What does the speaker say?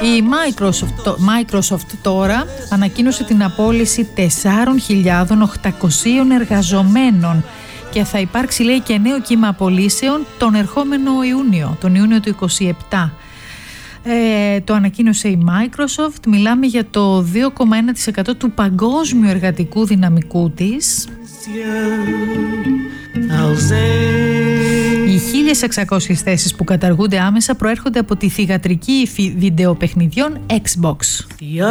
Η Microsoft τώρα ανακοίνωσε την απόλυση 4.800 εργαζομένων και θα υπάρξει, λέει, και νέο κύμα απολύσεων τον ερχόμενο Ιούνιο, τον Ιούνιο του 2027. Το ανακοίνωσε η Microsoft. Μιλάμε για το 2,1% του παγκόσμιου εργατικού δυναμικού της. Οι 1.600 θέσεις που καταργούνται άμεσα προέρχονται από τη θυγατρική υφή βιντεοπαιχνιδιών Xbox.